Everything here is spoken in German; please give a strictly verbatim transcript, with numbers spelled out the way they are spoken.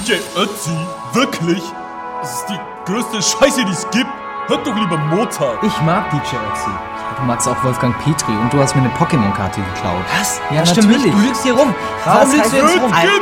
J Ötzi? Wirklich? Das ist die größte Scheiße, die es gibt. Hört doch lieber Mozart. Ich mag D J Ötzi. Ja, du magst auch Wolfgang Petri und du hast mir eine Pokémon-Karte geklaut. Was? Ja, das stimmt natürlich. nicht. Du lügst hier rum. Warum Was lügst heißt du jetzt das? rum? Geht